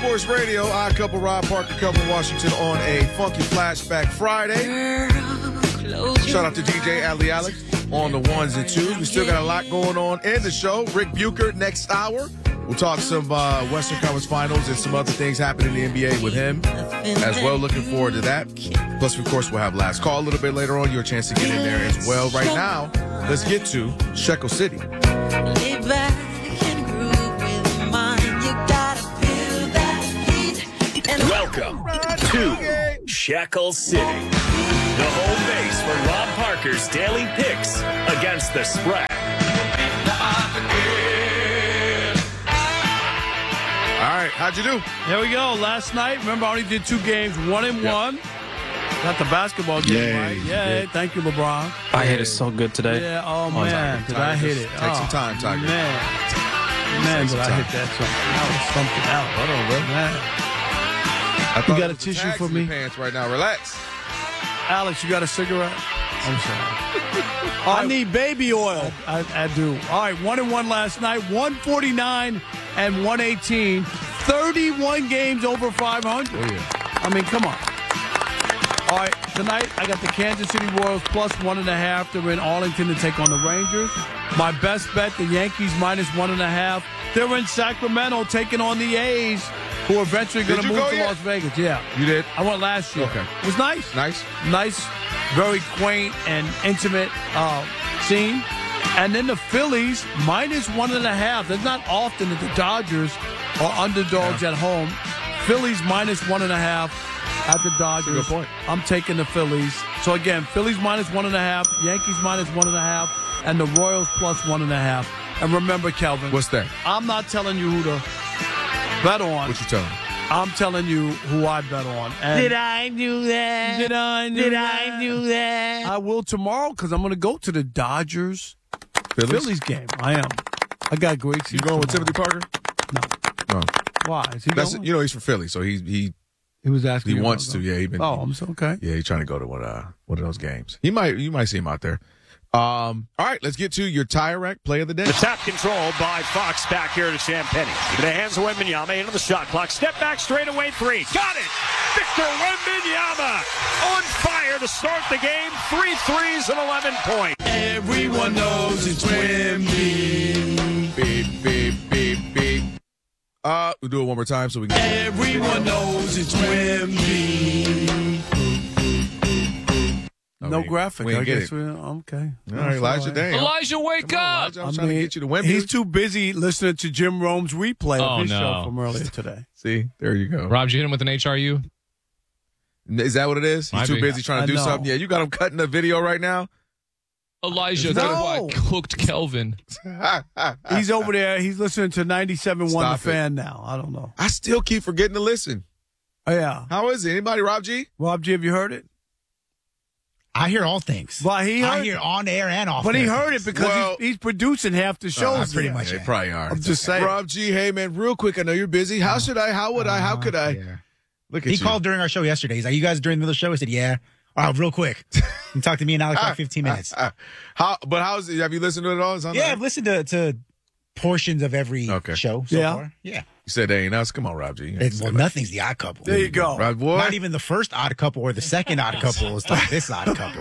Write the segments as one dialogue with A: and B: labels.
A: Sports Radio. Odd Couple, Rob Parker, Kelvin Washington on a funky flashback Friday. Shout out to DJ Adley Alex on the ones and twos. We still got a lot going on in the show. Rick Bucher next hour. We'll talk some Western Conference Finals and some other things happening in the NBA with him as well. Looking forward to that. Plus, of course, we'll have last call a little bit later on. Your chance to get in there as well. Right now, let's get to Shekel City.
B: Welcome to Shekel City, the home base for Rob Parker's daily picks against the spread.
A: All right, how'd you do?
C: There we go. Last night, remember, I only did 2 games, 1-1. Got the basketball game right. Yay. Thank you, LeBron.
D: I hit it so good today.
C: Yeah, oh man, did I hit it?
A: Take some time, Tiger.
C: Man, did I hit that something out.
A: Hold on, bro.
C: Man.
A: You
C: got a tissue for me?
A: Pants right now. Relax.
C: Alex, you got a cigarette? I'm sorry. I need baby oil. I do. All right, 1-1 last night, 149 and 118. 31 games over 500.
A: Oh, yeah.
C: I mean, come on. All right, tonight I got the Kansas City Royals plus 1.5. They're in Arlington to take on the Rangers. My best bet, the Yankees minus 1.5. They're in Sacramento taking on the A's, who are eventually going to move to Las Vegas. Yeah.
A: You did?
C: I went last year.
A: Okay.
C: It was nice. Nice, very quaint and intimate scene. And then the Phillies minus 1.5. There's not often that the Dodgers are underdogs at home. Phillies minus 1.5 at the Dodgers.
A: Good point.
C: I'm taking the Phillies. So again, Phillies minus 1.5, Yankees minus 1.5, and the Royals plus 1.5. And remember, Kelvin.
A: What's that?
C: I'm not telling you who to bet on.
A: What you telling me?
C: I'm telling you who I bet on. And
E: Did I do that?
C: Did I do that? I will tomorrow because I'm going to go to the Dodgers Phillies game. I am. I got great seats.
A: You going with
C: tomorrow.
A: Timothy Parker? No.
C: Why? Is he going?
A: You know, he's from Philly, so he
C: was asking.
A: He wants to. Yeah,
C: I'm so okay.
A: Yeah, he's trying to go to one of those games. You might see him out there. All right, let's get to your Tire Rack play of the day.
B: The tap control by Fox back here to Champagne. The hands of Wembanyama into the shot clock. Step back, straight away, 3. Got it! Victor Wembanyama on fire to start the game. 3 threes and 11 points.
C: Everyone knows it's Wemby.
A: Beep, beep, beep, beep. We'll do it one more time so we can.
C: Everyone knows it's Wemby. No graphic. I guess okay.
A: All right, Elijah, damn.
F: Elijah, wake up!
A: Elijah, I'm trying to get you to Wemby.
C: He's too busy listening to Jim Rome's replay of his show from earlier today.
A: See, there you go.
F: Rob, you hit him with an HRU?
A: Is that what it is? He's too busy trying to do something? Yeah, you got him cutting a video right now?
F: Elijah, I cooked Kelvin.
C: He's over there. He's listening to 97.1 The Fan now. I don't know.
A: I still keep forgetting to listen.
C: Oh, yeah.
A: How is it? Anybody, Rob G?
C: Rob G, have you heard it?
E: I hear all things.
C: Well,
E: I hear on air and off.
C: But he heard it because he's producing half the shows.
E: Pretty much.
A: They probably are.
C: I'm just saying.
A: Rob G, hey man, real quick. I know you're busy. How should I? How would I? How could I?
E: Yeah.
A: Look at you.
E: He called during our show yesterday. He's like, "You guys during the middle of the show?" I said, "Yeah." All right, real quick. You talk to me and Alex for 15 minutes.
A: How's it? Have you listened to it all?
E: Yeah, I've listened to portions of every show so far. Yeah.
A: You said they ain't us. Come on, Rob G.
E: Nothing's the Odd Couple.
C: There you go.
A: Rob, boy.
E: Not even the first Odd Couple or the second Odd Couple is like this Odd Couple.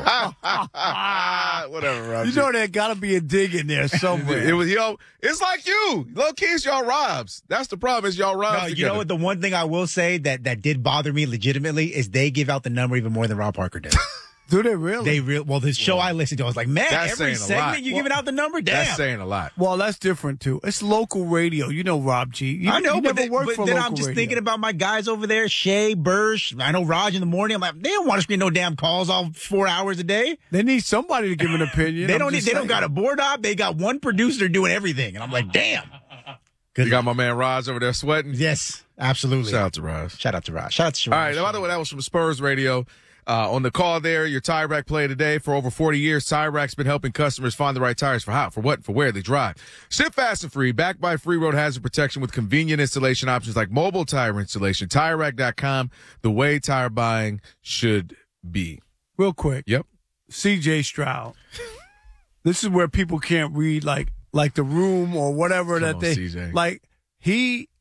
A: Whatever, Rob
C: You
A: G.
C: know there got to be a dig in there somewhere.
A: It was, it's like you. Low key, it's y'all Robs. That's the problem is y'all Robs together.
E: You know what? The one thing I will say that did bother me legitimately is they give out the number even more than Rob Parker did.
C: Do they really?
E: Well, the show I listened to, I was like, man,
A: That's
E: every segment you giving out the number? Damn.
A: That's saying a lot.
C: Well, that's different, too. It's local radio. You know Rob G.
E: I know,
C: you
E: but
C: never worked for
E: then
C: local
E: I'm just
C: radio.
E: thinking about my guys over there, Shay, Bursch. I know Raj in the morning. I'm like, they don't want to screen no damn calls all 4 hours a day.
C: They need somebody to give an opinion.
E: They don't got a board op. They got one producer doing everything. And I'm like, damn.
A: You got my man Raj over there sweating?
E: Yes, absolutely.
A: Shout out to Raj.
E: Shout out to Raj. Shout out to
A: All right, by the way, that was from Spurs Radio. On the call there, your Tire Rack play today. For over 40 years, Tire Rack's been helping customers find the right tires for how, for what, for where they drive. Ship fast and free, backed by free road hazard protection with convenient installation options like mobile tire installation. TireRack.com, the way tire buying should be.
C: Real quick.
A: Yep.
C: C.J. Stroud. This is where people can't read like The Room or whatever
A: Come on, CJ.
C: like he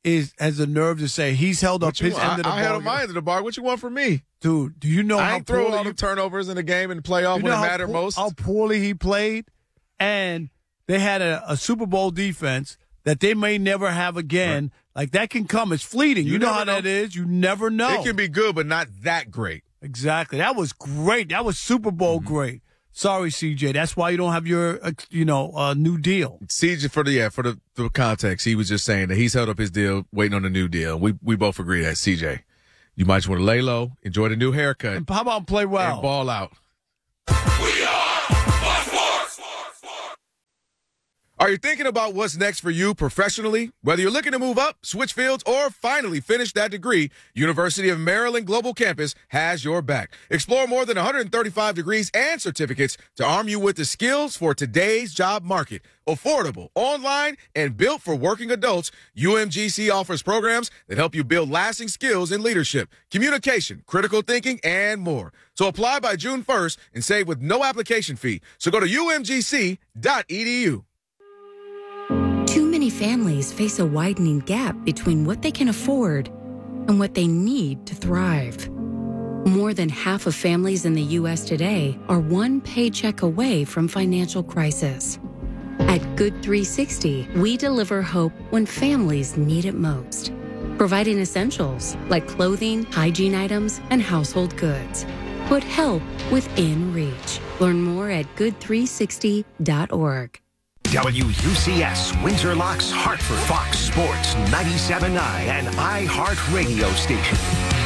C: has the nerve to say he's held up his end of the
A: I held
C: bargain.
A: my end of the bargain. What you want from me?
C: Dude, do you know
A: I
C: how
A: ain't throw
C: poorly
A: all the turnovers in the game in the playoff when it mattered most.
C: How poorly he played, and they had a Super Bowl defense that they may never have again. Right. Like, that can come. It's fleeting. You know how that is. You never know.
A: It can be good, but not that great.
C: Exactly. That was great. That was Super Bowl great. Sorry, CJ. That's why you don't have your, new deal.
A: CJ, for the context, he was just saying that he's held up his deal, waiting on a new deal. We both agree that, CJ. You might just want to lay low, enjoy the new haircut.
C: And how about play well?
A: And ball out.
D: We are Fox Sports.
A: Are you thinking about what's next for you professionally? Whether you're looking to move up, switch fields, or finally finish that degree, University of Maryland Global Campus has your back. Explore more than 135 degrees and certificates to arm you with the skills for today's job market. Affordable, online, and built for working adults, UMGC offers programs that help you build lasting skills in leadership, communication, critical thinking, and more. So apply by June 1st and save with no application fee. So go to umgc.edu.
G: Too many families face a widening gap between what they can afford and what they need to thrive. More than half of families in the U.S. today are one paycheck away from financial crisis. At Good 360, we deliver hope when families need it most, providing essentials like clothing, hygiene items, and household goods. Put help within reach. Learn more at good360.org.
H: WUCS, Windsor Locks, Hartford, Fox Sports 97.9 and iHeartRadio station.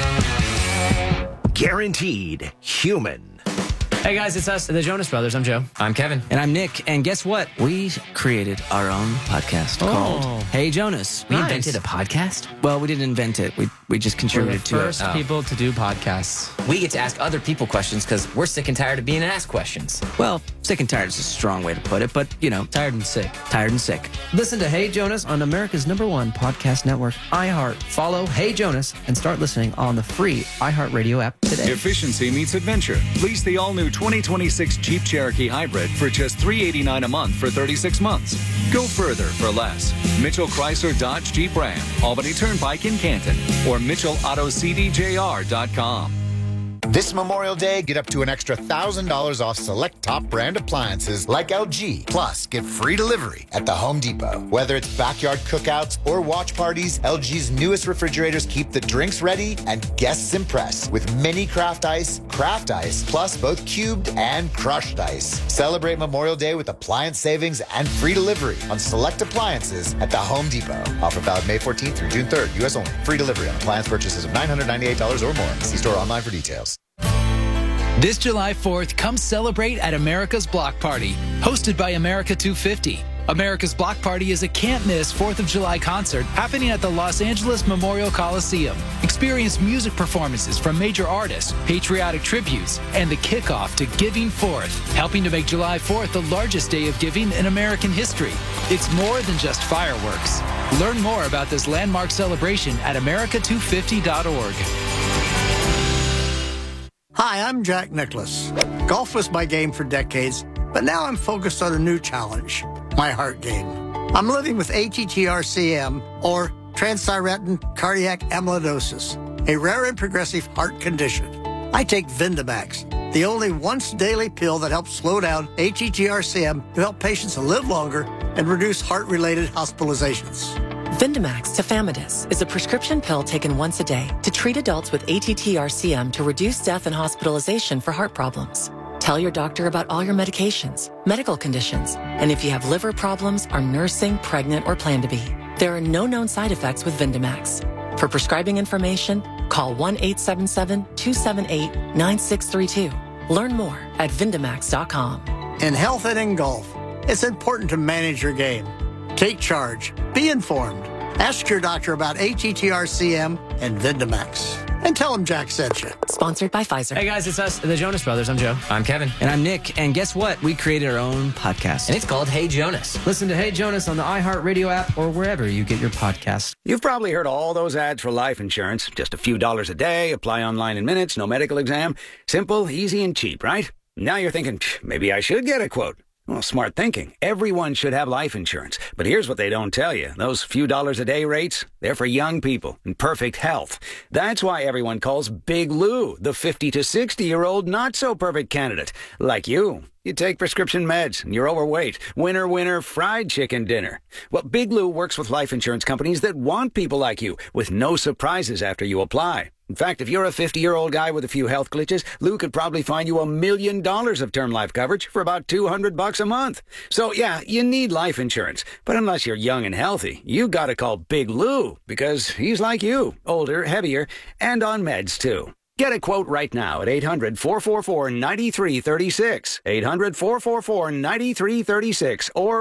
H: Guaranteed human.
I: Hey guys, it's us, the Jonas Brothers. I'm Joe.
J: I'm Kevin.
I: And I'm Nick. And guess what?
J: We created our own podcast called Hey Jonas.
I: We invented a podcast?
J: Well, we didn't invent it. We just contributed to it.
I: We're the first people to do podcasts.
J: We get to ask other people questions because we're sick and tired of being asked questions. Well, sick and tired is a strong way to put it, but,
I: tired and sick.
J: Tired and sick.
I: Listen to Hey Jonas on America's #1 podcast network, iHeart. Follow Hey Jonas and start listening on the free iHeartRadio app today.
K: Efficiency meets adventure. Lease the all-new 2026 Jeep Cherokee Hybrid for just $389 a month for 36 months. Go further for less. Mitchell Chrysler Dodge Jeep Ram, Albany Turnpike in Canton, or MitchellAutoCDJR.com.
L: This Memorial Day, get up to an extra $1,000 off select top brand appliances like LG. Plus, get free delivery at the Home Depot. Whether it's backyard cookouts or watch parties, LG's newest refrigerators keep the drinks ready and guests impressed with mini craft ice, plus both cubed and crushed ice. Celebrate Memorial Day with appliance savings and free delivery on select appliances at the Home Depot. Offer valid May 14th through June 3rd, U.S. only. Free delivery on appliance purchases of $998 or more. See store online for details.
M: This July 4th, come celebrate at America's Block Party, hosted by America 250. America's Block Party is a can't-miss 4th of July concert happening at the Los Angeles Memorial Coliseum. Experience music performances from major artists, patriotic tributes, and the kickoff to Giving Forth, helping to make July 4th the largest day of giving in American history. It's more than just fireworks. Learn more about this landmark celebration at america250.org.
N: Hi, I'm Jack Nicklaus. Golf was my game for decades, but now I'm focused on a new challenge, my heart game. I'm living with ATTR-CM, or transthyretin cardiac amyloidosis, a rare and progressive heart condition. I take Vindamax, the only once-daily pill that helps slow down ATTR-CM to help patients live longer and reduce heart-related hospitalizations.
O: Vindamax tafamidis is a prescription pill taken once a day to treat adults with ATTR-CM to reduce death and hospitalization for heart problems. Tell your doctor about all your medications, medical conditions, and if you have liver problems, are nursing, pregnant, or plan to be. There are no known side effects with Vindamax. For prescribing information, call 1-877-278-9632. Learn more at Vindamax.com.
N: In health and in golf, it's important to manage your game. Take charge. Be informed. Ask your doctor about ATTR-CM and Vindamax. And tell them Jack sent you.
O: Sponsored by Pfizer.
I: Hey guys, it's us, the Jonas Brothers. I'm Joe.
J: I'm Kevin. And I'm Nick. And guess what? We created our own podcast. And it's called Hey Jonas.
I: Listen to Hey Jonas on the iHeartRadio app or wherever you get your podcasts.
P: You've probably heard all those ads for life insurance. Just a few dollars a day, apply online in minutes, no medical exam. Simple, easy, and cheap, right? Now you're thinking, maybe I should get a quote. Well, smart thinking. Everyone should have life insurance. But here's what they don't tell you. Those few dollars a day rates, they're for young people in perfect health. That's why everyone calls Big Lou the 50 to 60-year-old not-so-perfect candidate. Like you. You take prescription meds, and you're overweight. Winner, winner, fried chicken dinner. Well, Big Lou works with life insurance companies that want people like you, with no surprises after you apply. In fact, if you're a 50-year-old guy with a few health glitches, Lou could probably find you $1 million of term life coverage for about $200 a month. So, yeah, you need life insurance. But unless you're young and healthy, you gotta call Big Lou, because he's like you, older, heavier, and on meds, too. Get a quote right now at 800-444-9336, 800-444-9336, or